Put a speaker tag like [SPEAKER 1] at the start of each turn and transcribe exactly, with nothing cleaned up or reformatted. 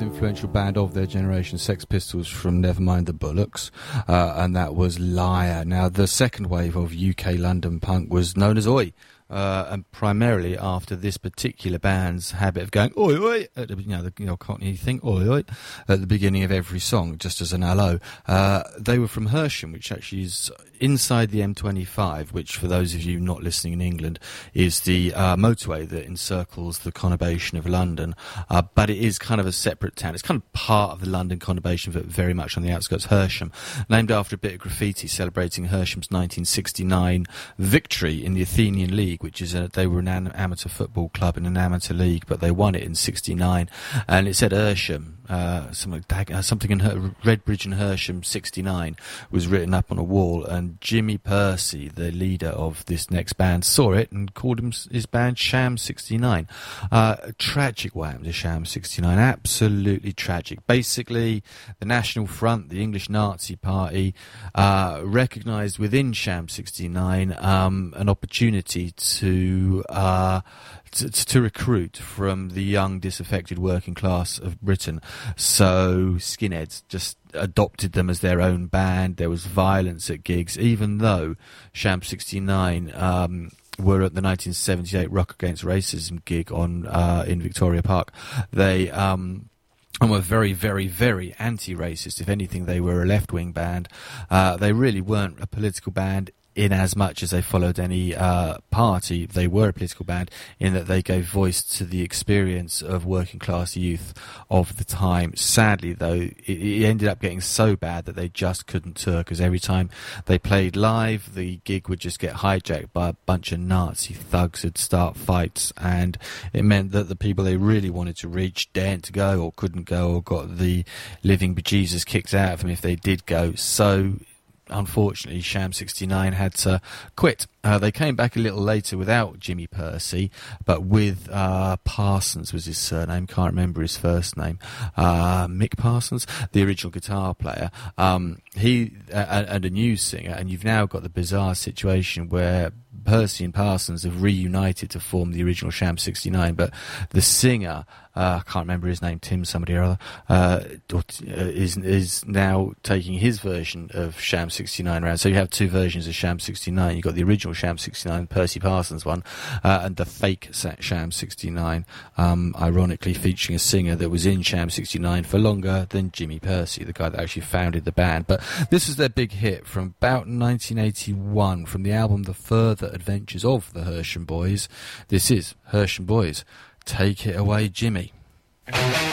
[SPEAKER 1] influential band of their generation, Sex Pistols, from Nevermind the Bollocks, uh, and that was Liar. Now, the second wave of U K London punk was known as Oi. Uh, and primarily after this particular band's habit of going oi oi at the, you know, the you know Cockney thing oi oi at the beginning of every song, just as an hello. Uh, they were from Hersham, which actually is inside the M twenty-five, which, for those of you not listening in England, is the uh, motorway that encircles the conurbation of London. Uh, but it is kind of a separate town. It's kind of part of the London conurbation, but very much on the outskirts. Hersham, named after a bit of graffiti celebrating Hersham's nineteen sixty-nine victory in the Athenian League, which is a, they were an amateur football club in an amateur league, but they won it in sixty-nine, and it said Hersham, uh, something, uh, something in Her- Redbridge and Hersham sixty-nine was written up on a wall, and Jimmy Percy, the leader of this next band, saw it and called him, his band Sham sixty-nine. Uh, tragic what happened to Sham sixty-nine, absolutely tragic. Basically, the National Front, the English Nazi Party, uh, recognised within Sham sixty-nine um, an opportunity to To, uh, to to recruit from the young, disaffected working class of Britain. So skinheads just adopted them as their own band. There was violence at gigs, even though Sham sixty-nine um, were at the nineteen seventy-eight Rock Against Racism gig on uh, in Victoria Park. They um, and were very, very, very anti-racist. If anything, they were a left-wing band. Uh, they really weren't a political band, in as much as they followed any uh, party. They were a political band in that they gave voice to the experience of working class youth of the time. Sadly, though, it, it ended up getting so bad that they just couldn't tour, because every time they played live, the gig would just get hijacked by a bunch of Nazi thugs who'd start fights, and it meant that the people they really wanted to reach daren't to go, or couldn't go, or got the living bejesus kicked out of them if they did go. So unfortunately, Sham sixty-nine had to quit. Uh, they came back a little later without Jimmy Percy, but with uh, Parsons was his surname. Can't remember his first name. Uh, Mick Parsons, the original guitar player. Um, he uh, and a new singer, and you've now got the bizarre situation where Percy and Parsons have reunited to form the original Sham sixty-nine, but the singer, uh, I can't remember his name, Tim somebody or other, uh, is is now taking his version of Sham sixty-nine around. So you have two versions of Sham sixty-nine. You've got the original Sham sixty-nine, Percy Parsons one, uh, and the fake Sham sixty-nine, um, ironically featuring a singer that was in Sham sixty-nine for longer than Jimmy Percy, the guy that actually founded the band. But this was their big hit from about nineteen eighty-one, from the album The Further Adventures of the Hersham Boys. This is Hersham Boys. Take it away, Jimmy.